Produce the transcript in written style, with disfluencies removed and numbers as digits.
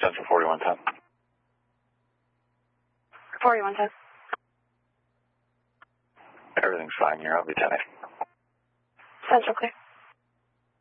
Central 4110. 4110. Everything's fine here. I'll be 10. Central clear.